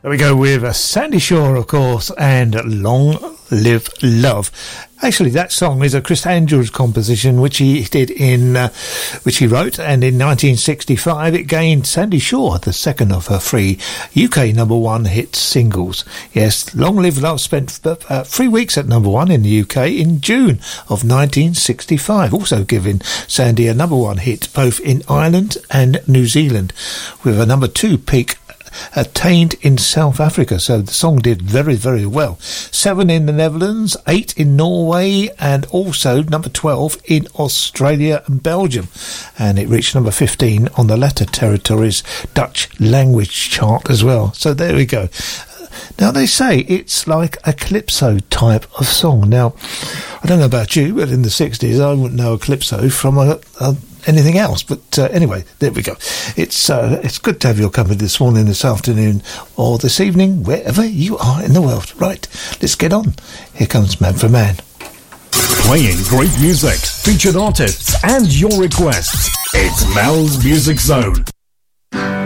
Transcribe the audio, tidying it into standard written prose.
There we go with Sandy Shaw, of course, and Long Live Love. Actually, that song is a Chris Andrews composition, which he did which he wrote, and in 1965 it gained Sandy Shaw the second of her 3 UK #1 hit singles. Yes, Long Live Love spent 3 weeks at #1 in the UK in June of 1965, also giving Sandy a #1 hit both in Ireland and New Zealand, with a #2 peak attained in South Africa, so the song did very, very well. 7 in the Netherlands, 8 in Norway, and also number 12 in Australia and Belgium, and it reached number 15 on the latter territories' Dutch language chart as well. So there we go. Now, they say it's like a calypso type of song. Now, I don't know about you, but in the 60s I wouldn't know a calypso from anything else, but anyway, there we go. It's good to have your company this morning, this afternoon, or this evening, wherever you are in the world. Right, let's get on. Here comes Man for Man. Playing great music, featured artists, and your requests. It's Mel's Music Zone.